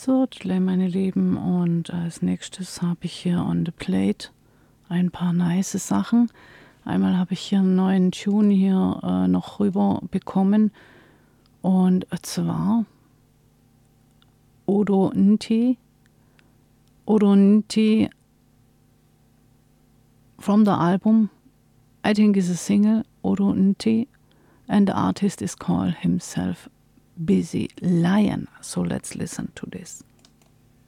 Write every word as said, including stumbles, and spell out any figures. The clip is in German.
so, Delay, meine Lieben. Und als nächstes habe ich hier on the plate ein paar nice Sachen. Einmal habe ich hier einen neuen Tune hier äh, noch rüber bekommen. Und zwar Odo Nti. Odo Nti from the album, I think is a single, Odo Nti. And the artist is called himself Busy Lion. So let's listen to this.